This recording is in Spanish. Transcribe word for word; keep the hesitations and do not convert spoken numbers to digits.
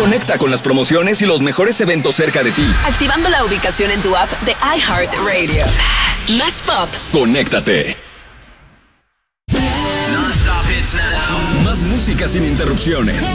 Conecta con las promociones y los mejores eventos cerca de ti. Activando la ubicación en tu app de iHeartRadio. Más pop. Conéctate. Non-stop hits now. Más música sin interrupciones.